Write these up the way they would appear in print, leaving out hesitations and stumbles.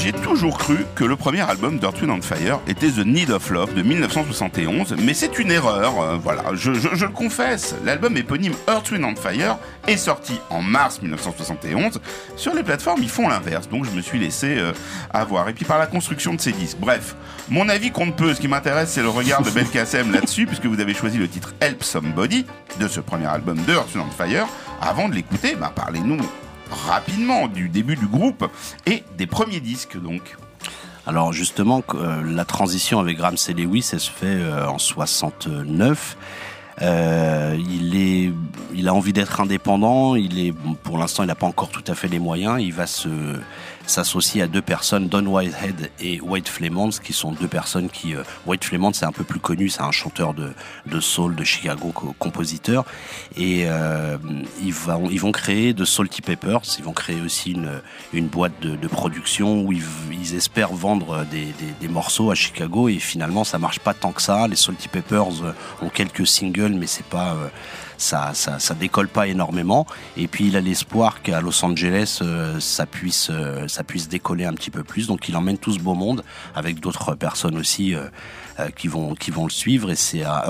j'ai toujours cru que le premier album d'Earth, Wind & Fire était The Need of Love de 1971, mais c'est une erreur, voilà, je le confesse. L'album éponyme Earth, Wind & Fire est sorti en mars 1971. Sur les plateformes, ils font l'inverse, donc je me suis laissé avoir. Et puis par la construction de ces disques. Bref, mon avis compte peu, ce qui m'intéresse c'est le regard de Belkacem là-dessus, puisque vous avez choisi le titre Help Somebody de ce premier album de Earth, Wind & Fire. Avant de l'écouter, parlez-nous rapidement du début du groupe et des premiers disques donc. Alors justement, la transition avec Graham C. Lewis, elle se fait en 69. Il a envie d'être indépendant. Pour l'instant, il n'a pas encore tout à fait les moyens. Il va s'associer à deux personnes, Don Whitehead et Wade Flemons, qui sont deux personnes qui... Wade Flemons, c'est un peu plus connu, c'est un chanteur de soul de Chicago, compositeur. Et ils vont créer de Salty Peppers. Ils vont créer aussi une boîte de production où ils espèrent vendre des morceaux à Chicago. Et finalement, ça marche pas tant que ça. Les Salty Peppers ont quelques singles, mais c'est pas... Ça décolle pas énormément, et puis il a l'espoir qu'à Los Angeles ça puisse décoller un petit peu plus, donc il emmène tout ce beau monde avec d'autres personnes aussi qui vont le suivre, et c'est à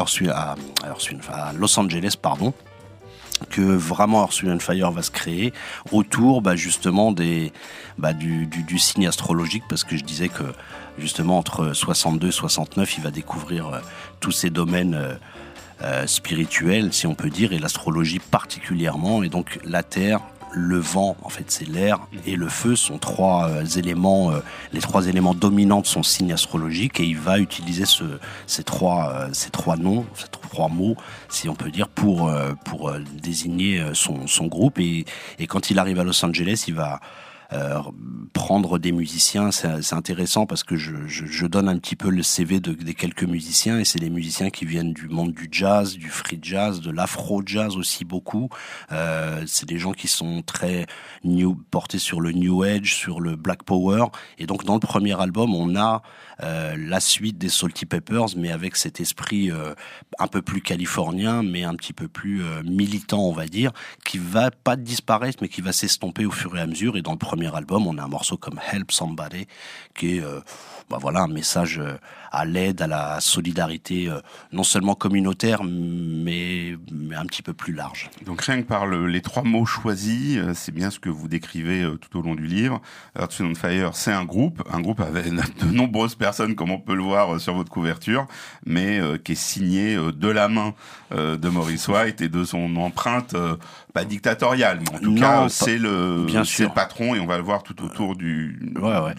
Los Angeles que vraiment Earth, Wind & Fire va se créer autour justement du signe astrologique, parce que je disais que justement entre 62 et 69 il va découvrir tous ces domaines spirituel, si on peut dire, et l'astrologie particulièrement. Et donc la terre, le vent, en fait c'est l'air, et le feu sont trois éléments, les trois éléments dominants de son signe astrologique, et il va utiliser ces trois noms, ces trois mots, si on peut dire, pour désigner son groupe. Et quand il arrive à Los Angeles, il va prendre des musiciens. C'est intéressant parce que je donne un petit peu le CV des quelques musiciens, et c'est des musiciens qui viennent du monde du jazz, du free jazz, de l'afro jazz aussi beaucoup. C'est des gens qui sont très portés sur le new age, sur le black power, et donc dans le premier album on a la suite des Salty Peppers, mais avec cet esprit un peu plus californien, mais un petit peu plus militant, on va dire, qui va pas disparaître, mais qui va s'estomper au fur et à mesure. Et dans le premier album, on a un morceau comme Help Somebody, qui est un message à l'aide, à la solidarité, non seulement communautaire, mais un petit peu plus large. Donc rien que par les trois mots choisis, c'est bien ce que vous décrivez tout au long du livre. Earth, Wind & Fire, c'est un groupe avec de nombreuses personnes, comme on peut le voir sur votre couverture, mais qui est signé de la main de Maurice White et de son empreinte pas dictatoriale, mais en tout cas c'est le patron, et on va le voir tout autour tout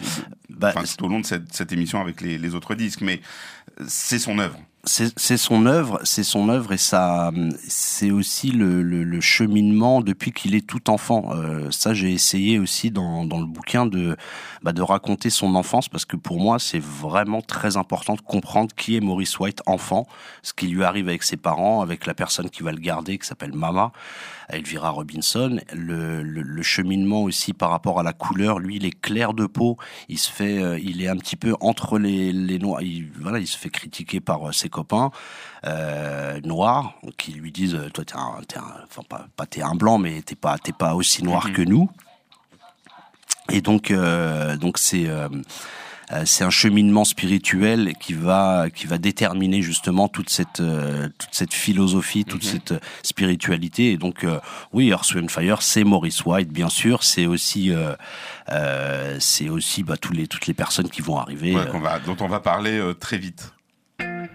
au long de cette émission avec les autres disques, mais c'est son œuvre. C'est son œuvre, et ça, c'est aussi le cheminement depuis qu'il est tout enfant. Ça, j'ai essayé aussi dans le bouquin de raconter son enfance, parce que pour moi, c'est vraiment très important de comprendre qui est Maurice White enfant, ce qui lui arrive avec ses parents, avec la personne qui va le garder, qui s'appelle Mama, Elvira Robinson. Le cheminement aussi par rapport à la couleur. Lui, il est clair de peau. Il est un petit peu entre les noirs. Il se fait critiquer par ses copains noirs, qui lui disent toi t'es un blanc, mais t'es pas aussi noir que nous. Et donc c'est un cheminement spirituel qui va déterminer justement toute cette philosophie, toute cette spiritualité. Et donc oui, Earth, Wind & Fire, c'est Maurice White, bien sûr. C'est aussi toutes les personnes qui vont arriver, dont on va parler très vite.